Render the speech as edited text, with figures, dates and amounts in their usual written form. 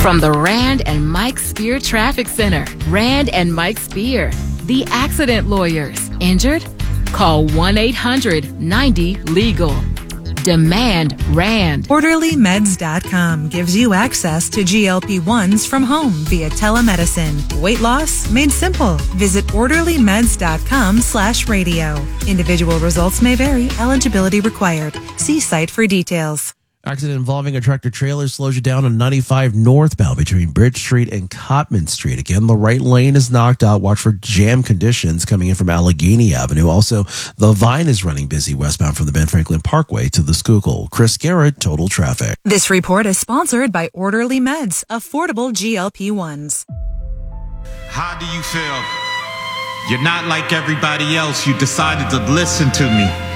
From the Rand and Mike Spear Traffic Center, Rand and Mike Spear, the accident lawyers. Injured? Call 1-800-90-LEGAL. Demand Rand. OrderlyMeds.com gives you access to GLP-1s from home via telemedicine. Weight loss made simple. Visit OrderlyMeds.com/radio. Individual results may vary. Eligibility required. See site for details. Accident involving a tractor trailer slows you down on 95 northbound between Bridge Street and Cotman Street. Again, the right lane is knocked out. Watch for jam conditions coming in from Allegheny Avenue. Also, the Vine is running busy westbound from the Ben Franklin Parkway to the Schuylkill. Chris Garrett, Total Traffic. This report is sponsored by Orderly Meds, affordable GLP-1s. How do you feel? You're not like everybody else. You decided to listen to me.